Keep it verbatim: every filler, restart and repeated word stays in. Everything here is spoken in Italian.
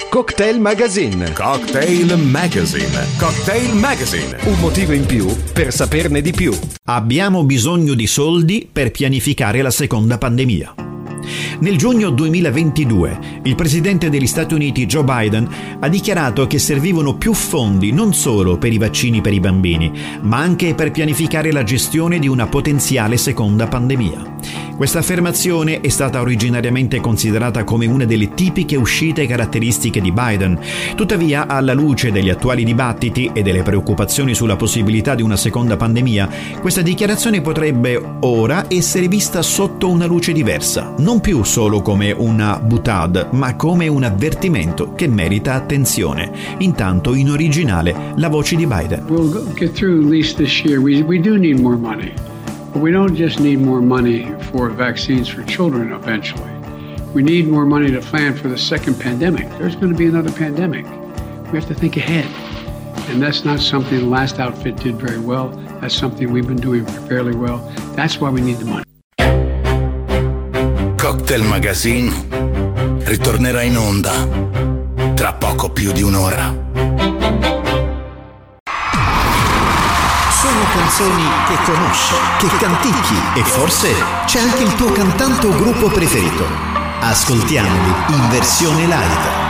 Cocktail Magazine. Cocktail Magazine. Cocktail Magazine. Un motivo in più per saperne di più. Abbiamo bisogno di soldi per pianificare la seconda pandemia. Nel giugno duemilaventidue il presidente degli Stati Uniti Joe Biden ha dichiarato che servivano più fondi non solo per i vaccini per i bambini, ma anche per pianificare la gestione di una potenziale seconda pandemia. Questa affermazione è stata originariamente considerata come una delle tipiche uscite caratteristiche di Biden. Tuttavia, alla luce degli attuali dibattiti e delle preoccupazioni sulla possibilità di una seconda pandemia, questa dichiarazione potrebbe ora essere vista sotto una luce diversa, non più solo come una boutade, ma come un avvertimento che merita attenzione. Intanto, in originale, la voce di Biden. We'll get through at least this year. We, we do need more money. But we don't just need more money for vaccines for children eventually. We need more money to plan for the second pandemic. There's going to be another pandemic. We have to think ahead. And that's not something the last outfit did very well. That's something we've been doing fairly well. That's why we need the money. Cocktail Magazine ritornerà in onda tra poco più di un'ora. Sono canzoni che conosci, che canticchi e forse c'è anche il tuo cantante o gruppo preferito. Ascoltiamoli in versione live.